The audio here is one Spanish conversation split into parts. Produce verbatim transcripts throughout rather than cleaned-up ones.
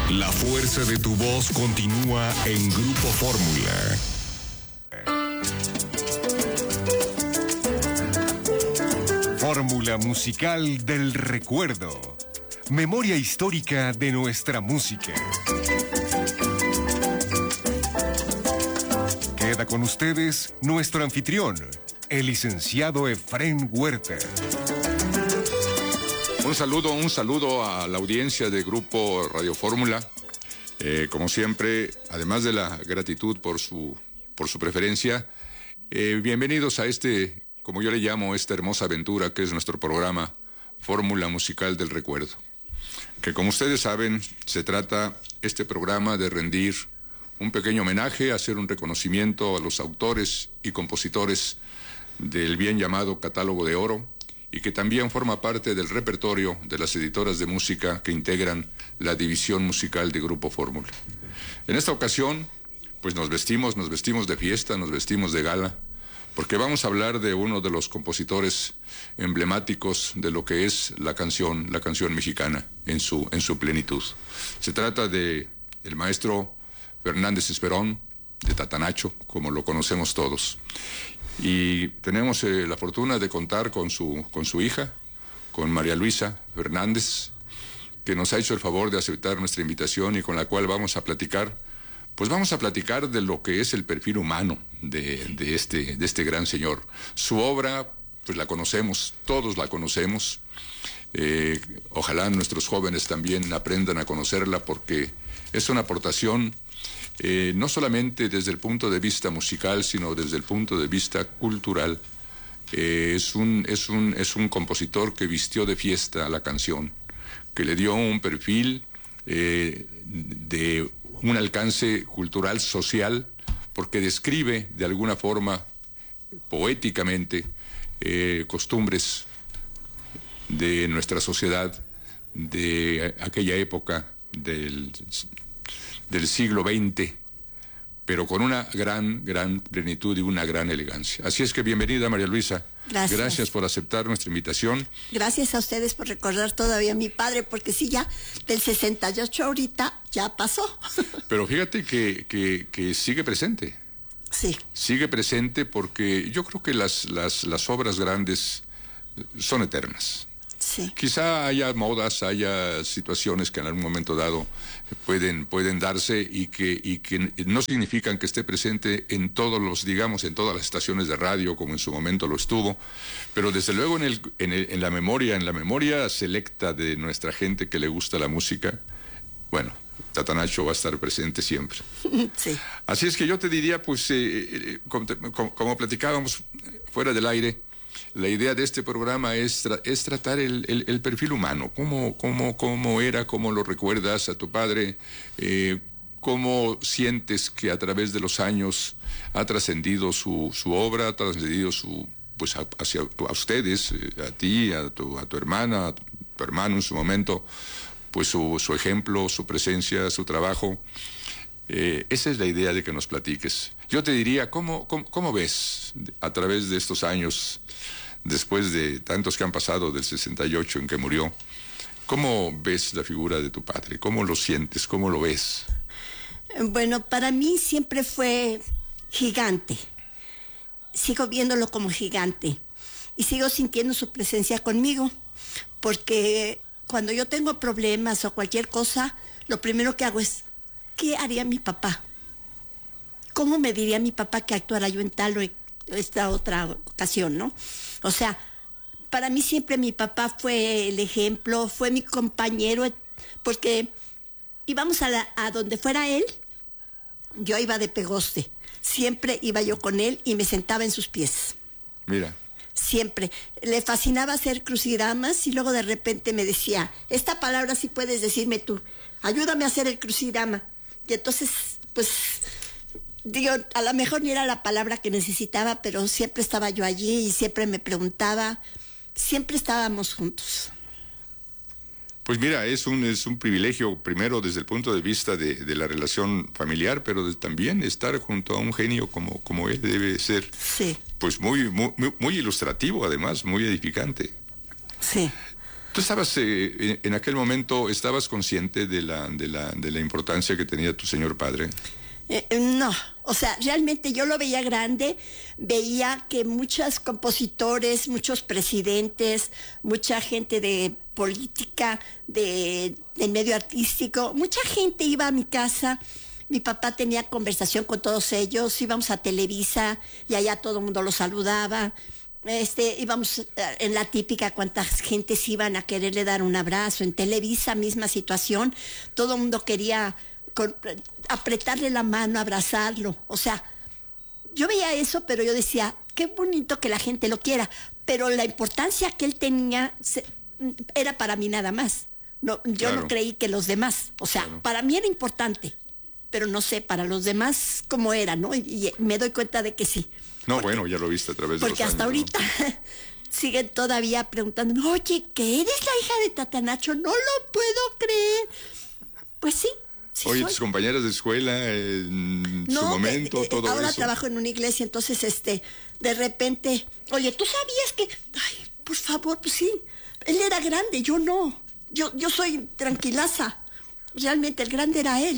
La fuerza de tu voz continúa en Grupo Fórmula. Fórmula musical del recuerdo. Memoria histórica de nuestra música. Queda con ustedes nuestro anfitrión, el licenciado Efrén Huerta. Un saludo, un saludo a la audiencia de Grupo Radio Fórmula. Eh, como siempre, además de la gratitud por su, por su preferencia, eh, bienvenidos a este, como yo le llamo, esta hermosa aventura que es nuestro programa Fórmula Musical del Recuerdo. Que como ustedes saben, se trata este programa de rendir un pequeño homenaje, hacer un reconocimiento a los autores y compositores del bien llamado Catálogo de Oro, y que también forma parte del repertorio de las editoras de música que integran la división musical de Grupo Fórmula. En esta ocasión, pues nos vestimos, nos vestimos de fiesta, nos vestimos de gala, porque vamos a hablar de uno de los compositores emblemáticos de lo que es la canción, la canción mexicana en su, en su plenitud. Se trata de el maestro Fernández Esperón, de Tatanacho, como lo conocemos todos. Y tenemos eh, la fortuna de contar con su, con su hija, con María Luisa Fernández, que nos ha hecho el favor de aceptar nuestra invitación y con la cual vamos a platicar, pues vamos a platicar de lo que es el perfil humano de, de, este, de este gran señor. Su obra, pues la conocemos, todos la conocemos. Eh, ojalá nuestros jóvenes también aprendan a conocerla porque es una aportación Eh, no solamente desde el punto de vista musical, sino desde el punto de vista cultural. Eh, es, un, es, un, es un compositor que vistió de fiesta a la canción, que le dio un perfil eh, de un alcance cultural, social, porque describe de alguna forma, poéticamente, eh, costumbres de nuestra sociedad, de aquella época del... del siglo veinte, pero con una gran, gran plenitud y una gran elegancia. Así es que bienvenida, María Luisa. Gracias. Gracias por aceptar nuestra invitación. Gracias a ustedes por recordar todavía a mi padre, porque sí, ya del sesenta y ocho ahorita ya pasó. Pero fíjate que, que, que sigue presente. Sí. Sigue presente porque yo creo que las, las, las obras grandes son eternas. Sí. Quizá haya modas, haya situaciones que en algún momento dado pueden, pueden darse y que, y que no significan que esté presente en todos los, digamos, en todas las estaciones de radio como en su momento lo estuvo, pero desde luego en, el, en, el, en la memoria, en la memoria selecta de nuestra gente que le gusta la música, bueno, Tatanacho va a estar presente siempre. Sí. Así es que yo te diría, pues, eh, eh, como, como, como platicábamos fuera del aire, la idea de este programa es, tra es tratar el, el, el perfil humano, cómo, cómo, cómo era, cómo lo recuerdas a tu padre, eh, cómo sientes que a través de los años ha trascendido su, su obra, ha trascendido su, pues a, hacia a ustedes, a ti, a tu, a tu hermana, a tu hermano en su momento, pues su, su ejemplo, su presencia, su trabajo. Eh, esa es la idea de que nos platiques. Yo te diría, ¿cómo, cómo, cómo ves a través de estos años, después de tantos que han pasado del sesenta y ocho en que murió, cómo ves la figura de tu padre? ¿Cómo lo sientes? ¿Cómo lo ves? Bueno, para mí siempre fue gigante. Sigo viéndolo como gigante y sigo sintiendo su presencia conmigo, porque cuando yo tengo problemas o cualquier cosa, lo primero que hago es, ¿qué haría mi papá? ¿Cómo me diría mi papá que actuara yo en tal o esta otra ocasión, no? O sea, para mí siempre mi papá fue el ejemplo, fue mi compañero, porque íbamos a, la, a donde fuera él, yo iba de pegoste. Siempre iba yo con él y me sentaba en sus pies. Mira. Siempre. Le fascinaba hacer crucigramas y luego de repente me decía, esta palabra sí puedes decirme tú, ayúdame a hacer el crucigrama. Y entonces, pues, digo, a lo mejor ni era la palabra que necesitaba, pero siempre estaba yo allí y siempre me preguntaba, siempre estábamos juntos. Pues mira, es un, es un privilegio, primero desde el punto de vista de, de la relación familiar, pero de, también estar junto a un genio como, como él debe ser. Sí. Pues muy, muy, muy ilustrativo, además, muy edificante. Sí. ¿Tú estabas, eh, en aquel momento, estabas consciente de la, de la, de la importancia que tenía tu señor padre? Eh, no, o sea, realmente yo lo veía grande, veía que muchos compositores, muchos presidentes, mucha gente de política, de, del medio artístico, mucha gente iba a mi casa. Mi papá tenía conversación con todos ellos, íbamos a Televisa y allá todo el mundo los saludaba. Este, íbamos en la típica, cuántas gentes iban a quererle dar un abrazo. En Televisa, misma situación, todo el mundo quería con, apretarle la mano, abrazarlo. O sea, yo veía eso, pero yo decía, qué bonito que la gente lo quiera. Pero la importancia que él tenía se, era para mí nada más. No, yo claro. no creí que los demás. O sea, claro. para mí era importante, pero no sé, para los demás cómo era, ¿no? Y, y me doy cuenta de que sí. No, porque, bueno, ya lo viste a través de los Porque hasta años, ahorita ¿no? siguen todavía preguntándome, oye, ¿que eres la hija de Tatanacho? No lo puedo creer. Pues sí, sí Oye, soy. tus compañeras de escuela, en no, su momento, eh, eh, todo ahora eso. trabajo en una iglesia, entonces, este, de repente, oye, ¿tú sabías que...? Ay, por favor, pues sí, él era grande, yo no. Yo, yo soy tranquilaza. Realmente el grande era él.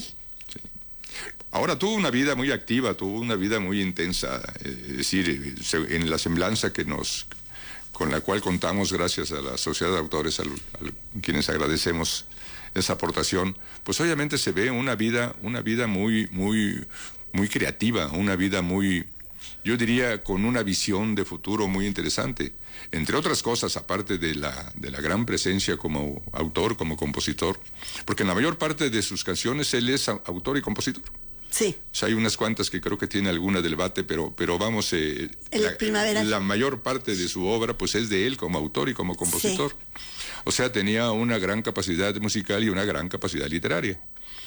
Ahora tuvo una vida muy activa, tuvo una vida muy intensa, es decir, en la semblanza que nos, con la cual contamos gracias a la Sociedad de Autores, a, a quienes agradecemos esa aportación, pues obviamente se ve una vida, una vida muy, muy, muy creativa, una vida muy, yo diría, con una visión de futuro muy interesante. Entre otras cosas, aparte de la, de la gran presencia como autor, como compositor, porque en la mayor parte de sus canciones él es autor y compositor. Sí. O sea, hay unas cuantas que creo que tiene alguna del bate, pero, pero vamos, eh, la, la mayor parte de su obra pues es de él como autor y como compositor. Sí. O sea, tenía una gran capacidad musical y una gran capacidad literaria.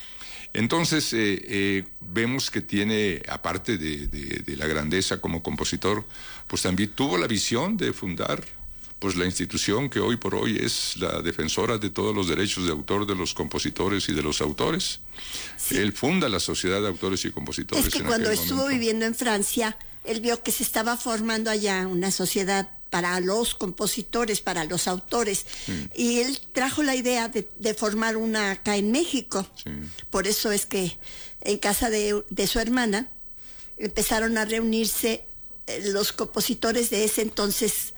Entonces, eh, eh, vemos que tiene, aparte de, de, de la grandeza como compositor, pues también tuvo la visión de fundar pues la institución que hoy por hoy es la defensora de todos los derechos de autor de los compositores y de los autores. Sí. Él funda la Sociedad de Autores y Compositores. Es que cuando estuvo momento. viviendo en Francia, él vio que se estaba formando allá una sociedad para los compositores, para los autores, sí. y él trajo la idea de, de formar una acá en México. Sí. Por eso es que en casa de, de su hermana empezaron a reunirse eh, los compositores de ese entonces,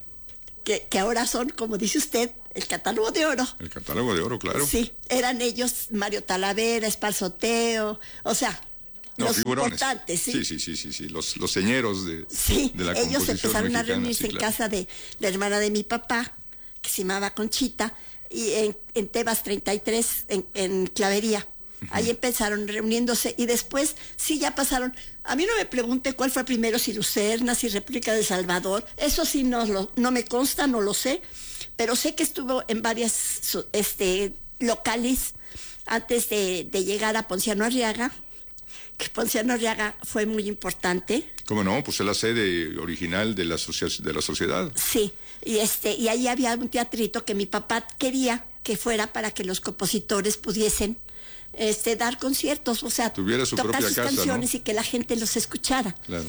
Que, que ahora son, como dice usted, el catálogo de oro. El catálogo de oro, claro. Sí, eran ellos Mario Talavera, Esparzoteo, o sea, no, los figurones. importantes, ¿sí? Sí, sí, sí, sí, sí, los, los señeros de, sí, de la composición ellos empezaron mexicana, a reunirse sí, claro. en casa de la hermana de mi papá, que se llamaba Conchita, y en, en Tebas treinta y tres, en, en Clavería. Ahí empezaron reuniéndose y después sí ya pasaron. A mí no me pregunte cuál fue primero, si Lucerna, si República de Salvador, eso sí no, lo, no me consta, no lo sé, pero sé que estuvo en varias este, locales antes de, de llegar a Ponciano Arriaga, que Ponciano Arriaga fue muy importante. ¿Cómo no? Pues es la sede original de la, socia- de la sociedad. Sí, y, este, y ahí había un teatrito que mi papá quería que fuera para que los compositores pudiesen Este, dar conciertos, o sea, tuviera su tocar propia sus casa, canciones, ¿no? Y que la gente los escuchara. Claro.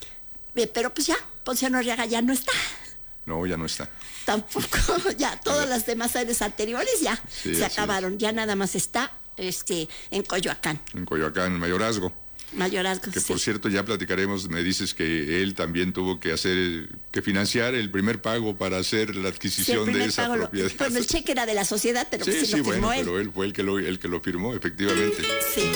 Eh, pero pues ya, Ponciano Arriaga ya no está. No, ya no está. Tampoco, ya todas las demás áreas anteriores ya sí, se acabaron, es. Ya nada más está este en Coyoacán. En Coyoacán, Mayorazgo. Mayorazgo, que sí. Por cierto, ya platicaremos, me dices que él también tuvo que hacer, que financiar el primer pago para hacer la adquisición sí, de esa pago propiedad. Lo, bueno, el cheque era de la sociedad, pero sí, pues sí, sí lo firmó bueno, él. pero él fue el que lo, el que lo firmó, efectivamente. Sí.